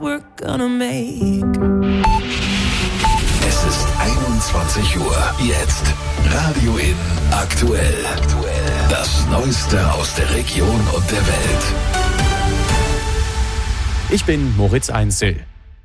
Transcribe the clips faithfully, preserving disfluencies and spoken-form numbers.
we're gonna make. Es ist einundzwanzig Uhr. Jetzt Radio In aktuell. Das Neueste aus der Region und der Welt. Ich bin Moritz Einzel.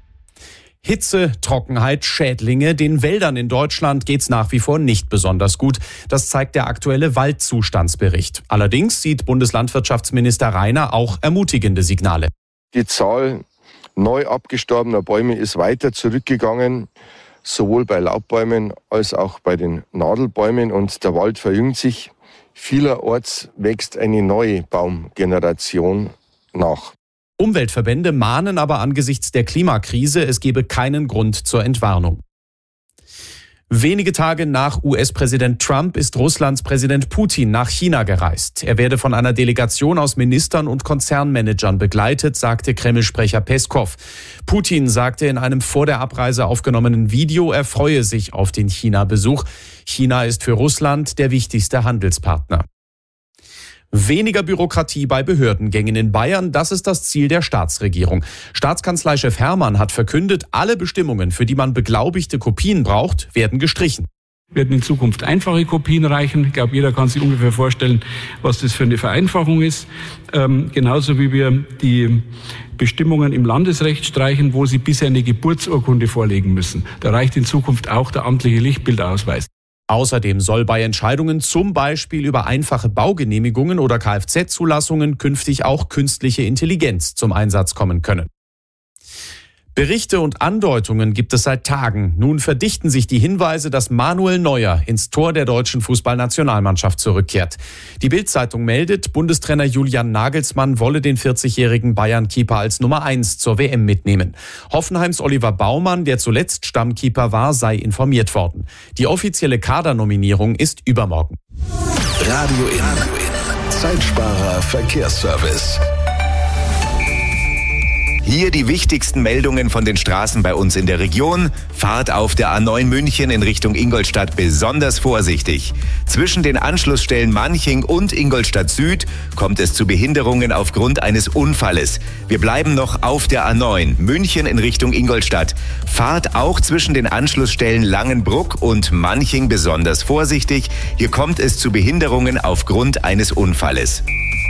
Hitze, Trockenheit, Schädlinge. Den Wäldern in Deutschland geht's nach wie vor nicht besonders gut. Das zeigt der aktuelle Waldzustandsbericht. Allerdings sieht Bundeslandwirtschaftsminister Rainer auch ermutigende Signale. Die Zahl neu abgestorbener Bäume ist weiter zurückgegangen, sowohl bei Laubbäumen als auch bei den Nadelbäumen. Und der Wald verjüngt sich. Vielerorts wächst eine neue Baumgeneration nach. Umweltverbände mahnen aber angesichts der Klimakrise, es gebe keinen Grund zur Entwarnung. Wenige Tage nach U S-Präsident Trump ist Russlands Präsident Putin nach China gereist. Er werde von einer Delegation aus Ministern und Konzernmanagern begleitet, sagte Kreml-Sprecher Peskow. Putin sagte in einem vor der Abreise aufgenommenen Video, er freue sich auf den China-Besuch. China ist für Russland der wichtigste Handelspartner. Weniger Bürokratie bei Behördengängen in Bayern, das ist das Ziel der Staatsregierung. Staatskanzleichef Hermann hat verkündet, alle Bestimmungen, für die man beglaubigte Kopien braucht, werden gestrichen. Werden in Zukunft einfache Kopien reichen. Ich glaube, jeder kann sich ungefähr vorstellen, was das für eine Vereinfachung ist. Ähm, genauso wie wir die Bestimmungen im Landesrecht streichen, wo Sie bisher eine Geburtsurkunde vorlegen müssen. Da reicht in Zukunft auch der amtliche Lichtbildausweis. Außerdem soll bei Entscheidungen zum Beispiel über einfache Baugenehmigungen oder Kfz-Zulassungen künftig auch künstliche Intelligenz zum Einsatz kommen können. Berichte und Andeutungen gibt es seit Tagen. Nun verdichten sich die Hinweise, dass Manuel Neuer ins Tor der deutschen Fußballnationalmannschaft zurückkehrt. Die Bild-Zeitung meldet, Bundestrainer Julian Nagelsmann wolle den vierzigjährigen Bayern-Keeper als Nummer eins zur W M mitnehmen. Hoffenheims Oliver Baumann, der zuletzt Stammkeeper war, sei informiert worden. Die offizielle Kadernominierung ist übermorgen. Radio In. Zeitsparer Verkehrsservice. Hier die wichtigsten Meldungen von den Straßen bei uns in der Region. Fahrt auf der A neun München in Richtung Ingolstadt besonders vorsichtig. Zwischen den Anschlussstellen Manching und Ingolstadt Süd kommt es zu Behinderungen aufgrund eines Unfalles. Wir bleiben noch auf der A neun München in Richtung Ingolstadt. Fahrt auch zwischen den Anschlussstellen Langenbruck und Manching besonders vorsichtig. Hier kommt es zu Behinderungen aufgrund eines Unfalles.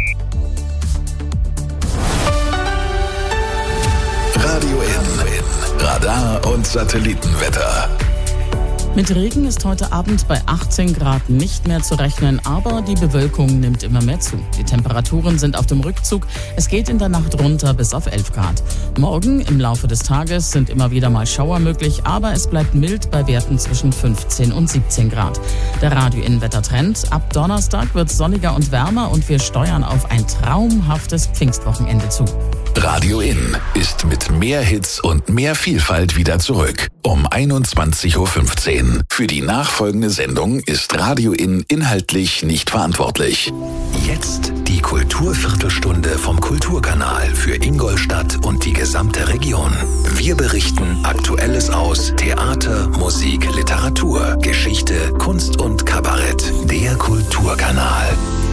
Radio In. Radar und Satellitenwetter. Mit Regen ist heute Abend bei achtzehn Grad nicht mehr zu rechnen, aber die Bewölkung nimmt immer mehr zu. Die Temperaturen sind auf dem Rückzug. Es geht in der Nacht runter bis auf elf Grad. Morgen im Laufe des Tages sind immer wieder mal Schauer möglich, aber es bleibt mild bei Werten zwischen fünfzehn und siebzehn Grad. Der Radio-In-Wettertrend. Ab Donnerstag wird es sonniger und wärmer und wir steuern auf ein traumhaftes Pfingstwochenende zu. Radio In ist mit mehr Hits und mehr Vielfalt wieder zurück. Um einundzwanzig Uhr fünfzehn. Für die nachfolgende Sendung ist Radio In inhaltlich nicht verantwortlich. Jetzt die Kulturviertelstunde vom Kulturkanal für Ingolstadt und die gesamte Region. Wir berichten Aktuelles aus Theater, Musik, Literatur, Geschichte, Kunst und Kabarett. Der Kulturkanal.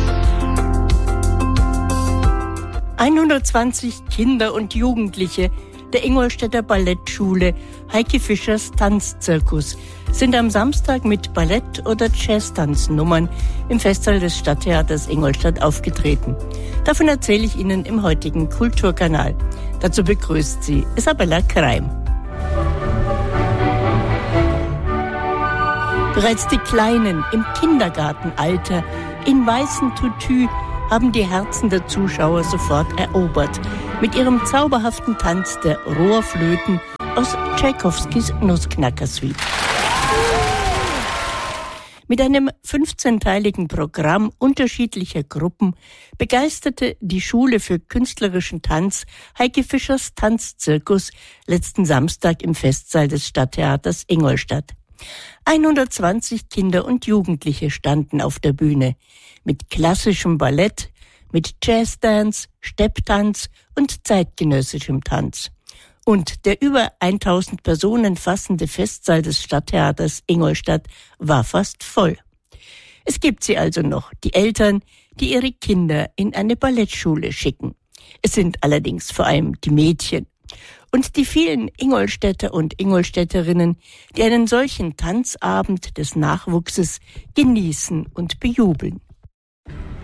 hundertzwanzig Kinder und Jugendliche der Ingolstädter Ballettschule Heike Fischers Tanzzirkus sind am Samstag mit Ballett- oder Jazztanznummern im Festsaal des Stadttheaters Ingolstadt aufgetreten. Davon erzähle ich Ihnen im heutigen Kulturkanal. Dazu begrüßt Sie Isabella Kreim. Bereits die Kleinen im Kindergartenalter in weißem Tutü haben die Herzen der Zuschauer sofort erobert mit ihrem zauberhaften Tanz der Rohrflöten aus Tschaikowskis Nussknacker-Suite. Mit einem fünfzehnteiligen Programm unterschiedlicher Gruppen begeisterte die Schule für künstlerischen Tanz Heike Fischers Tanzzirkus letzten Samstag im Festsaal des Stadttheaters Ingolstadt. hundertzwanzig Kinder und Jugendliche standen auf der Bühne mit klassischem Ballett, mit Jazzdance, Stepptanz und zeitgenössischem Tanz. Und der über tausend Personen fassende Festsaal des Stadttheaters Ingolstadt war fast voll. Es gibt sie also noch, die Eltern, die ihre Kinder in eine Ballettschule schicken. Es sind allerdings vor allem die Mädchen. und die vielen Ingolstädter und Ingolstädterinnen, die einen solchen Tanzabend des Nachwuchses genießen und bejubeln.